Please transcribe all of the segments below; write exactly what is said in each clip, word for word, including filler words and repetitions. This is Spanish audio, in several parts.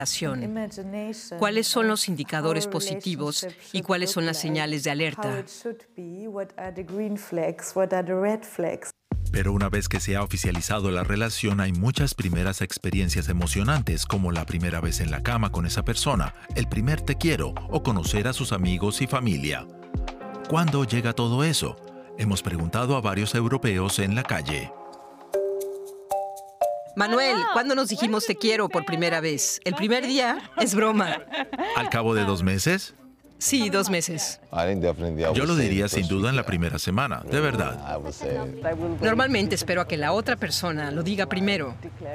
¿Cuáles son los indicadores positivos y cuáles son las señales de alerta? Pero una vez que se ha oficializado la relación, hay muchas primeras experiencias emocionantes, como la primera vez en la cama con esa persona, el primer te quiero o conocer a sus amigos y familia. ¿Cuándo llega todo eso? Hemos preguntado a varios europeos en la calle. Manuel, ¿cuándo nos dijimos te quiero por primera vez? ¿El primer día? Es broma. ¿Al cabo de dos meses? Sí, dos meses. Yo lo diría sin duda en la primera semana, de verdad. Normalmente espero a que la otra persona lo diga primero.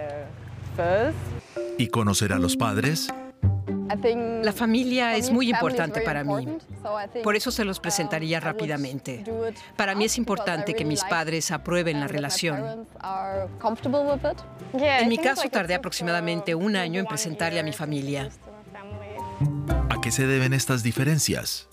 ¿Y conocer a los padres? La familia es muy importante para mí. Por eso se los presentaría rápidamente. Para mí es importante que mis padres aprueben la relación. En mi caso, tardé aproximadamente un año en presentarle a mi familia. ¿A qué se deben estas diferencias?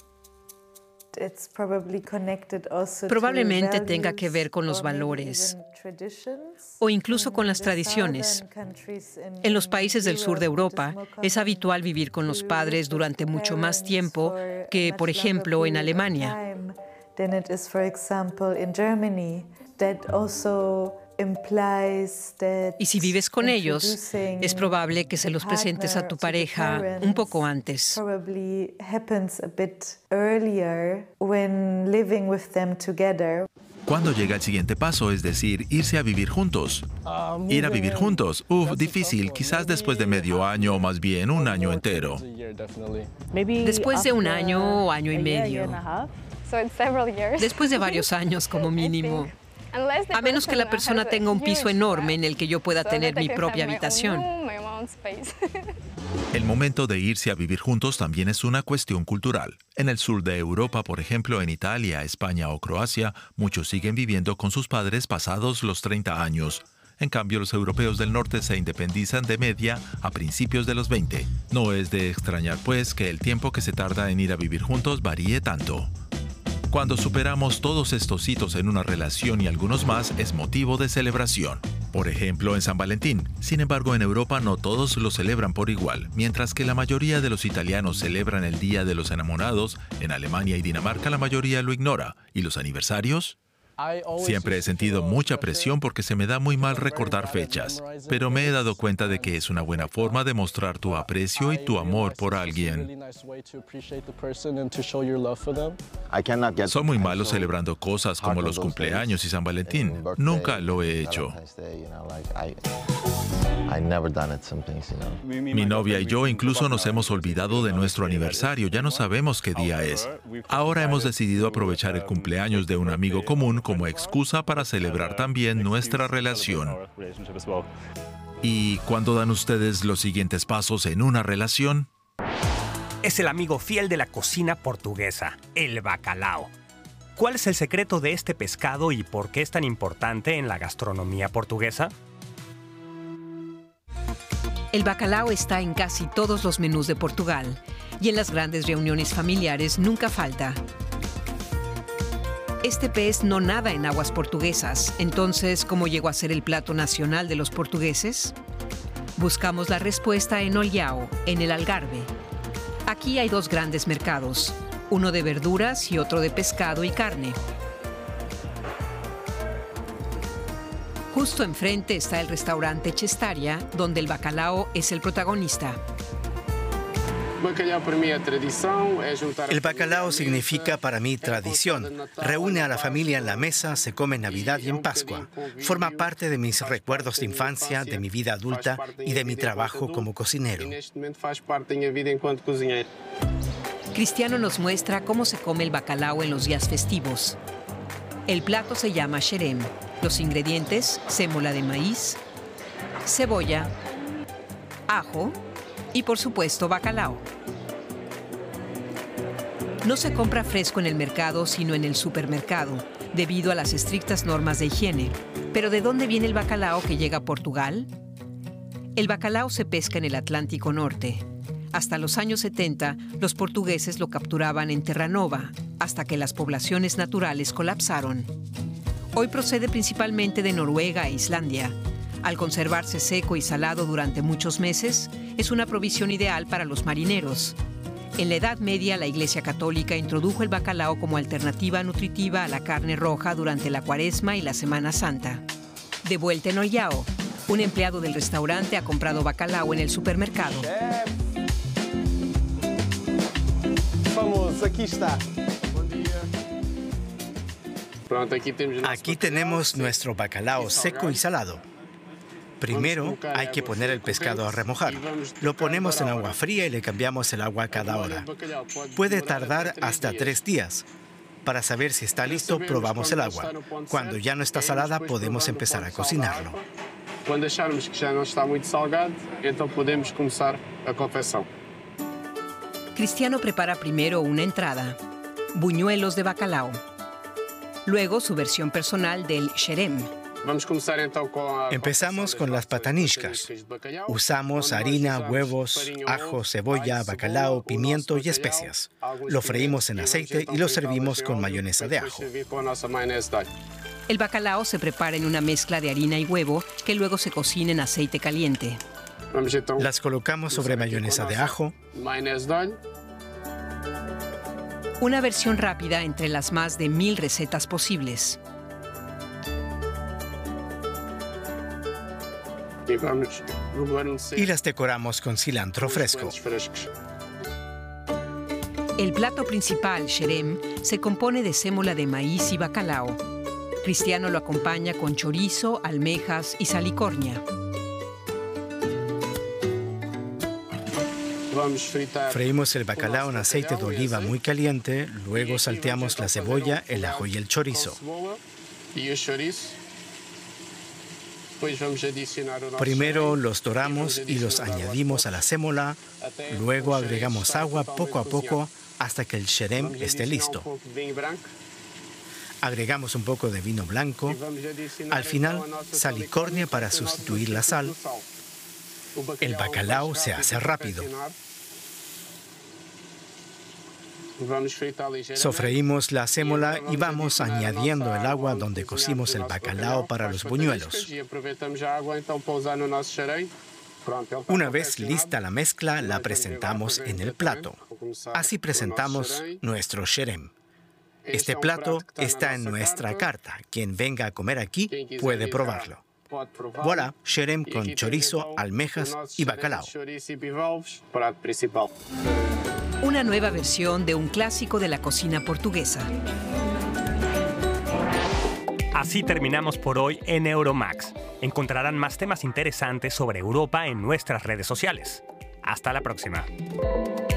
Probablemente tenga que ver con los valores o incluso con las tradiciones. En los países del sur de Europa es habitual vivir con los padres durante mucho más tiempo que, por ejemplo, en Alemania. Y si vives con ellos, es probable que se los presentes a tu pareja un poco antes. ¿Cuándo llega el siguiente paso? Es decir, irse a vivir juntos. Ir a vivir juntos. Uf, difícil. Quizás después de medio año o más bien un año entero. Después de un año o año y medio. Después de varios años como mínimo. A menos que la persona tenga un piso enorme en el que yo pueda tener mi propia habitación. El momento de irse a vivir juntos también es una cuestión cultural. En el sur de Europa, por ejemplo, en Italia, España o Croacia, muchos siguen viviendo con sus padres pasados los treinta años. En cambio, los europeos del norte se independizan de media a principios de los veinte. No es de extrañar, pues, que el tiempo que se tarda en ir a vivir juntos varíe tanto. Cuando superamos todos estos hitos en una relación y algunos más, es motivo de celebración. Por ejemplo, en San Valentín. Sin embargo, en Europa no todos lo celebran por igual. Mientras que la mayoría de los italianos celebran el Día de los Enamorados, en Alemania y Dinamarca la mayoría lo ignora. ¿Y los aniversarios? Siempre he sentido mucha presión porque se me da muy mal recordar fechas, pero me he dado cuenta de que es una buena forma de mostrar tu aprecio y tu amor por alguien. Soy muy malo celebrando cosas como los cumpleaños y San Valentín. Nunca lo he hecho. Mi novia y yo incluso nos hemos olvidado de nuestro aniversario, ya no sabemos qué día es. Ahora hemos decidido aprovechar el cumpleaños de un amigo común como excusa para celebrar también nuestra relación. ¿Y cuándo dan ustedes los siguientes pasos en una relación? Es el amigo fiel de la cocina portuguesa, el bacalao. ¿Cuál es el secreto de este pescado y por qué es tan importante en la gastronomía portuguesa? El bacalao está en casi todos los menús de Portugal y en las grandes reuniones familiares nunca falta. Este pez no nada en aguas portuguesas, entonces, ¿cómo llegó a ser el plato nacional de los portugueses? Buscamos la respuesta en Olhão, en el Algarve. Aquí hay dos grandes mercados, uno de verduras y otro de pescado y carne. Justo enfrente está el restaurante Chestaria, donde el bacalao es el protagonista. El bacalao significa para mí tradición. Reúne a la familia en la mesa, se come en Navidad y en Pascua. Forma parte de mis recuerdos de infancia, de mi vida adulta y de mi trabajo como cocinero. Cristiano nos muestra cómo se come el bacalao en los días festivos. El plato se llama xerém. Los ingredientes: sémola de maíz, cebolla, ajo y, por supuesto, bacalao. No se compra fresco en el mercado, sino en el supermercado, debido a las estrictas normas de higiene. ¿Pero de dónde viene el bacalao que llega a Portugal? El bacalao se pesca en el Atlántico Norte. Hasta los años setenta, los portugueses lo capturaban en Terranova, hasta que las poblaciones naturales colapsaron. Hoy procede principalmente de Noruega e Islandia. Al conservarse seco y salado durante muchos meses, es una provisión ideal para los marineros. En la Edad Media, la Iglesia Católica introdujo el bacalao como alternativa nutritiva a la carne roja durante la Cuaresma y la Semana Santa. De vuelta en Ollao, un empleado del restaurante ha comprado bacalao en el supermercado. Chef. Vamos, aquí está. Aquí tenemos nuestro bacalao seco y salado. Primero hay que poner el pescado a remojar. Lo ponemos en agua fría y le cambiamos el agua cada hora. Puede tardar hasta tres días. Para saber si está listo, probamos el agua. Cuando ya no está salada, podemos empezar a cocinarlo. Cuando acharmos que ya no está muy salgado, entonces podemos comenzar a confección. Cristiano prepara primero una entrada, buñuelos de bacalao. Luego su versión personal del xerem. Empezamos con las patanishkas. Usamos harina, huevos, ajo, cebolla, bacalao, pimiento y especias. Lo freímos en aceite y lo servimos con mayonesa de ajo. El bacalao se prepara en una mezcla de harina y huevo que luego se cocina en aceite caliente. Las colocamos sobre mayonesa de ajo. Una versión rápida entre las más de mil recetas posibles. Y las decoramos con cilantro fresco. El plato principal, xerem, se compone de sémola de maíz y bacalao. Cristiano lo acompaña con chorizo, almejas y salicornia. Freímos el bacalao en aceite de oliva muy caliente, luego salteamos la cebolla, el ajo y el chorizo. Primero los doramos y los añadimos a la sémola, luego agregamos agua poco a poco hasta que el xerem esté listo. Agregamos un poco de vino blanco, al final salicornia para sustituir la sal. El bacalao se hace rápido. Sofreímos la sémola y vamos añadiendo el agua donde cocimos el bacalao para los buñuelos. Una vez lista la mezcla, la presentamos en el plato. Así presentamos nuestro xerem. Este plato está en nuestra carta. Quien venga a comer aquí puede probarlo. Voilà, xerem con chorizo, almejas y bacalao. Una nueva versión de un clásico de la cocina portuguesa. Así terminamos por hoy en Euromax. Encontrarán más temas interesantes sobre Europa en nuestras redes sociales. Hasta la próxima.